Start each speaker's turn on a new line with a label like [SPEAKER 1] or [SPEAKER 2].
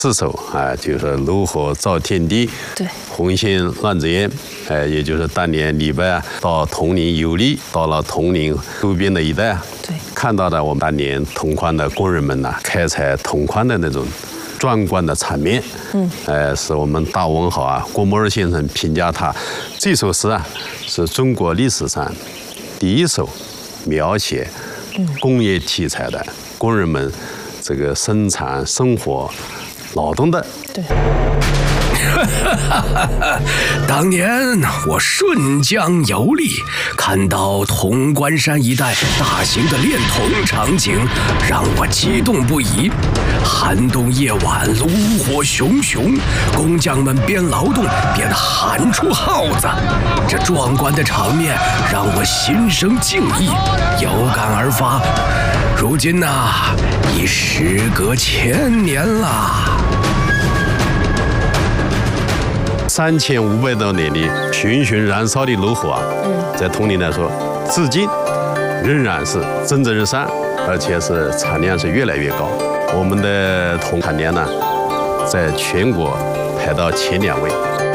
[SPEAKER 1] 4首啊，就是炉火照天地，
[SPEAKER 2] 对，
[SPEAKER 1] 红线乱子烟，也就是当年李白啊到铜陵游历，到了铜陵周边的一带啊，
[SPEAKER 2] 对，
[SPEAKER 1] 看到了我们当年铜矿的工人们呐、开采铜矿的那种壮观的场面，是我们大文豪啊郭沫若先生评价他这首诗啊是中国历史上第一首描写工业题材的工人们这个生产生活劳动的。
[SPEAKER 2] 对。
[SPEAKER 3] 当年我顺江游历，看到潼关山一带大型的炼铜场景，让我激动不已。寒冬夜晚，炉火熊熊，工匠们边劳动边喊出号子，这壮观的场面让我心生敬意，有感而发。如今呐，已时隔1000年了。
[SPEAKER 1] 3500多年的熊熊燃烧的炉火啊，在铜陵来说，至今仍然是蒸蒸日上，而且是产量是越来越高。我们的铜产量呢，在全国排到前2位。